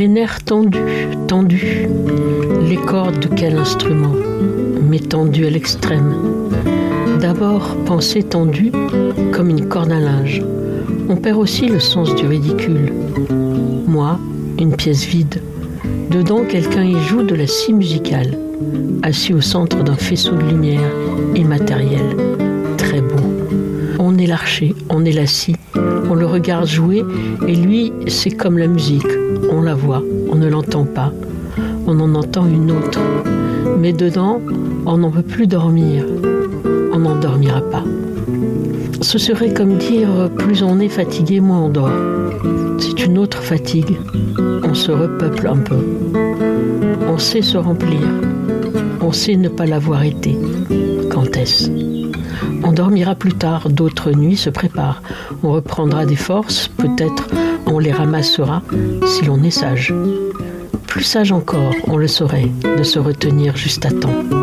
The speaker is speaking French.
Les nerfs tendus, tendus, les cordes de quel instrument, mais tendues à l'extrême. D'abord, pensée tendue, comme une corde à linge. On perd aussi le sens du ridicule. Moi, une pièce vide. Dedans, quelqu'un y joue de la scie musicale, assis au centre d'un faisceau de lumière immatériel, très beau. On est l'archer, on est la scie, on le regarde jouer, et lui, c'est comme la musique. On la voit, on ne l'entend pas, on en entend une autre. Mais dedans, on n'en peut plus dormir, on n'en dormira pas. Ce serait comme dire, plus on est fatigué, moins on dort. C'est une autre fatigue, on se repeuple un peu. On sait se remplir, on sait ne pas l'avoir été. Quand est-ce ? On dormira plus tard, d'autres nuits se préparent. On reprendra des forces, peut-être on les ramassera si l'on est sage. Plus sage encore, on le saurait, de se retenir juste à temps.